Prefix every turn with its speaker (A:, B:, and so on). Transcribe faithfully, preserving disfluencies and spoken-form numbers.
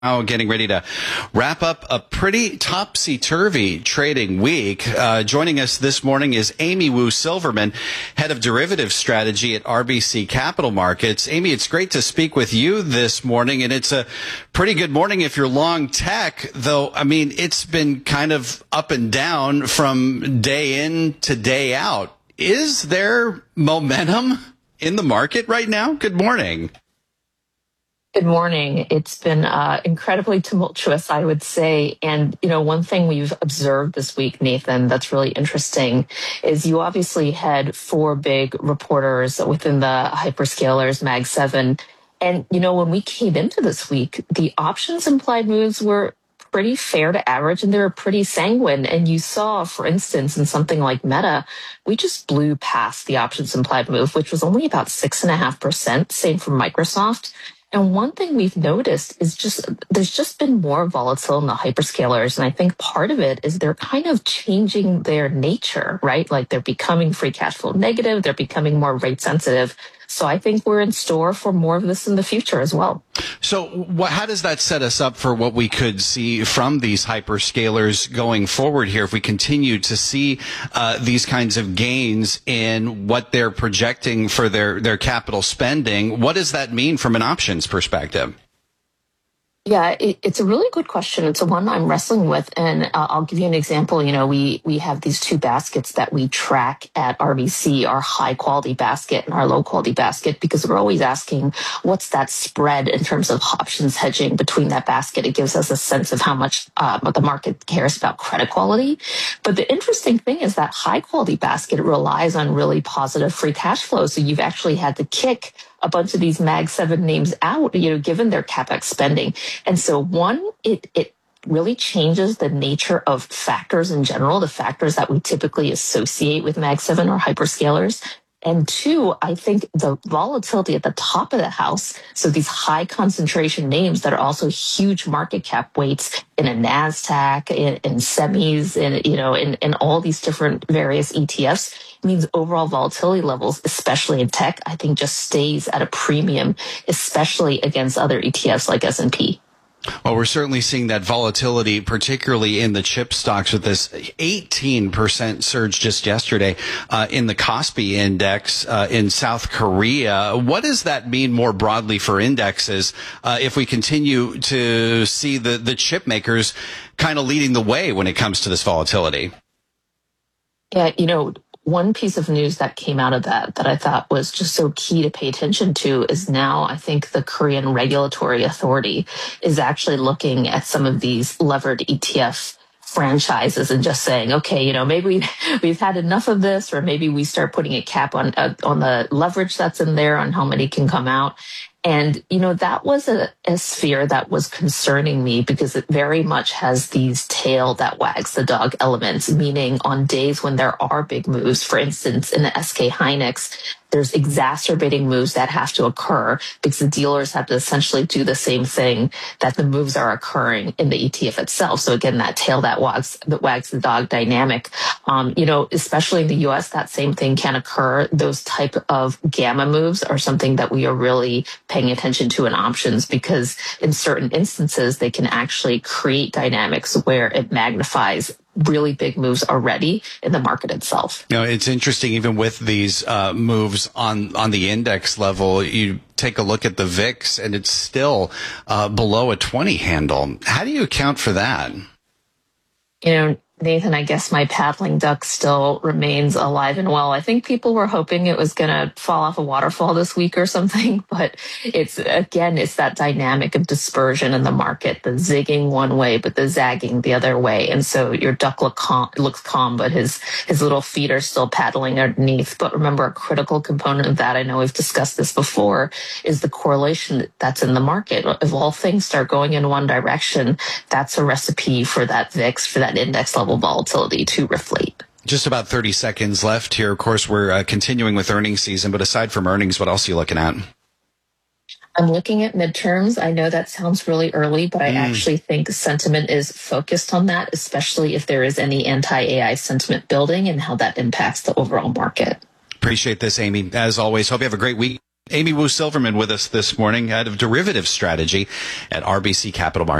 A: Now getting ready to wrap up a pretty topsy-turvy trading week. Uh, joining us this morning is Amy Wu Silverman, head of derivative strategy at R B C Capital Markets. Amy, it's great to speak with you this morning, and it's a pretty good morning if you're long tech, though, I mean, it's been kind of up and down from day in to day out. Is there momentum in the market right now? Good morning.
B: Good morning. It's been uh, incredibly tumultuous, I would say. And, you know, one thing we've observed this week, Nathan, that's really interesting is you obviously had four big reporters within the hyperscalers, Mag seven. And, you know, when we came into this week, the options implied moves were pretty fair to average and they were pretty sanguine. And you saw, for instance, in something like Meta, we just blew past the options implied move, which was only about six and a half percent. Same for Microsoft. And one thing we've noticed is just there's just been more volatility in the hyperscalers. And I think part of it is they're kind of changing their nature, right? Like they're becoming free cash flow negative. They're becoming more rate sensitive. So I think we're in store for more of this in the future as well.
A: So what, how does that set us up for what we could see from these hyperscalers going forward here if we continue to see uh, these kinds of gains in what they're projecting for their, their capital spending? What does that mean from an options perspective?
B: Yeah, it, it's a really good question. It's a one I'm wrestling with. And uh, I'll give you an example. You know, we we have these two baskets that we track at R B C, our high quality basket and our low quality basket, because we're always asking what's that spread in terms of options hedging between that basket. It gives us a sense of how much uh, the market cares about credit quality. But the interesting thing is that high quality basket relies on really positive free cash flow. So you've actually had to kick a bunch of these Mag seven names out, you know, given their CapEx spending. And so one, it, it really changes the nature of factors in general, the factors that we typically associate with Mag seven or hyperscalers. And two, I think the volatility at the top of the house, so these high concentration names that are also huge market cap weights in a NASDAQ, in, in semis, in, you know, in, in all these different various E T Fs, means overall volatility levels, especially in tech, I think just stays at a premium, especially against other E T Fs like S and P.
A: Well, we're certainly seeing that volatility, particularly in the chip stocks with this eighteen percent surge just yesterday uh, in the Kospi index uh, in South Korea. What does that mean more broadly for indexes uh, if we continue to see the, the chip makers kind of leading the way when it comes to this volatility?
B: Yeah, you know, one piece of news that came out of that that I thought was just so key to pay attention to is now I think the Korean Regulatory Authority is actually looking at some of these levered E T F franchises and just saying, okay, you know, maybe we've had enough of this, or maybe we start putting a cap on uh, on the leverage that's in there on how many can come out. And, you know, that was a, a sphere that was concerning me because it very much has these tail that wags the dog elements, meaning on days when there are big moves, for instance, in the S K Hynix, there's exacerbating moves that have to occur because the dealers have to essentially do the same thing that the moves are occurring in the E T F itself. So again, that tail that wags, that wags the dog dynamic, um, you know, especially in the U S, that same thing can occur. Those type of gamma moves are something that we are really paying attention to in options because in certain instances, they can actually create dynamics where it magnifies really big moves already in the market itself.
A: You know, it's interesting, even with these uh, moves on, on the index level, you take a look at the V I X and it's still uh, below a twenty handle. How do you account for that?
B: You know, Nathan, I guess my paddling duck still remains alive and well. I think people were hoping it was going to fall off a waterfall this week or something, but it's, again, it's that dynamic of dispersion in the market, the zigging one way, but the zagging the other way. And so your duck look calm, looks calm, but his, his little feet are still paddling underneath. But remember, a critical component of that, I know we've discussed this before, is the correlation that's in the market. If all things start going in one direction, that's a recipe for that V I X, for that index level volatility to reflate.
A: Just about thirty seconds left here. Of course, we're uh, continuing with earnings season, but aside from earnings, what else are you looking at?
B: I'm looking at midterms. I know that sounds really early, but I
A: mm.
B: actually think sentiment is focused on that, especially if there is any anti-A I sentiment building and how that impacts the overall market.
A: Appreciate this, Amy. As always, hope you have a great week. Amy Wu Silverman with us this morning, head of derivative strategy at R B C Capital Markets.